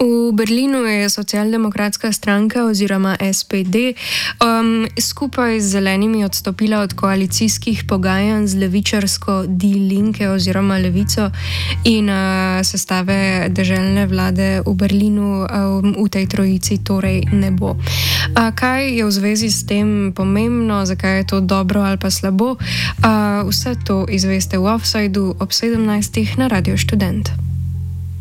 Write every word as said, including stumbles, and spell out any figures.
V Berlinu je socialdemokratska stranka oziroma S P D um, skupaj z zelenimi odstopila od koalicijskih pogajanj z levičarsko Die Linke oziroma Levico in uh, sestave deželne vlade v Berlinu um, v tej trojici torej ne bo. Uh, kaj je v zvezi s tem pomembno, zakaj je to dobro ali pa slabo? Uh, vse to izveste v Offsideu ob sedemnajstih na Radio Študent.